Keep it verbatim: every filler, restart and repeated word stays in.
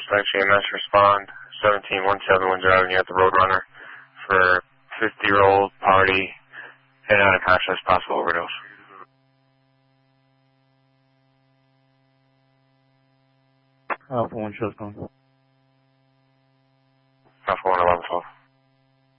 Dispatch E M S, respond. seventeen one seven Windsor Avenue at the Roadrunner for fifty-year-old party and out of consciousness, possible overdose. Alpha one, show's going.